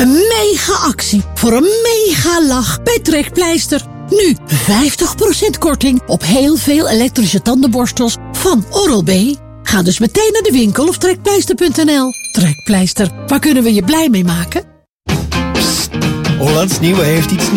Een mega actie voor een mega lach bij Trekpleister. Nu 50% korting op heel veel elektrische tandenborstels van Oral-B. Ga dus meteen naar de winkel of trekpleister.nl. Trekpleister, waar kunnen we je blij mee maken? Psst, Hollands Nieuwe heeft iets nieuws.